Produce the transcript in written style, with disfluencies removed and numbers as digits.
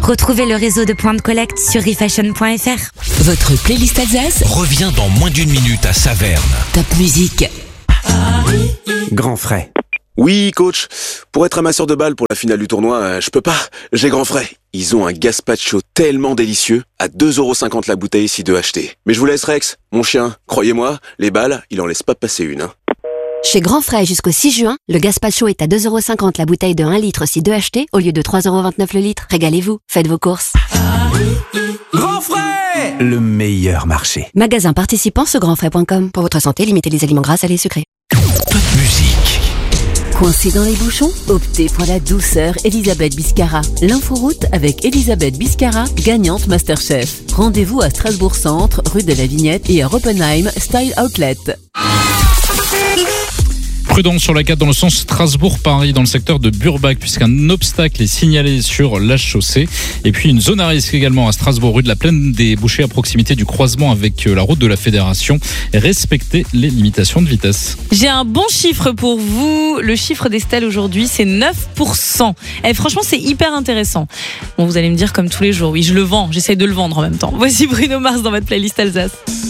Retrouvez le réseau de points de collecte sur refashion.fr. Votre playlist Alsace Revient dans moins d'une minute à Saverne. Top musique. Grand frais. Oui, coach. Pour être amasseur de balles pour la finale du tournoi, je peux pas. J'ai grand frais. Ils ont un gazpacho tellement délicieux, à 2,50€ la bouteille si deux achetés. Mais je vous laisse Rex, mon chien. Croyez-moi, les balles, il en laisse pas passer une. Chez Grand Frais jusqu'au 6 juin, le gazpacho est à 2,50€ la bouteille de 1 litre si deux achetés au lieu de 3,29€ le litre. Régalez-vous, faites vos courses. Grand frais, le meilleur marché. Magasin participant sur grandfrais.com. Pour votre santé, limitez les aliments gras, salés et sucrés. Top musique. Coincé dans les bouchons? Optez pour la douceur Elisabeth Biscara. L'inforoute avec Elisabeth Biscara, gagnante Masterchef. Rendez-vous à Strasbourg Centre, rue de la Vignette et à Oppenheim Style Outlet. Prudence sur la 4 dans le sens Strasbourg-Paris dans le secteur de Burbach puisqu'un obstacle est signalé sur la chaussée. Et puis une zone à risque également à Strasbourg, rue de la Plaine des Bouchers à proximité du croisement avec la route de la Fédération. Respectez les limitations de vitesse. J'ai un bon chiffre pour vous. Le chiffre d'Estelle aujourd'hui, c'est 9%. Et franchement, c'est hyper intéressant. Bon, vous allez me dire comme tous les jours, oui, je le vends, j'essaye de le vendre en même temps. Voici Bruno Mars dans votre playlist Alsace.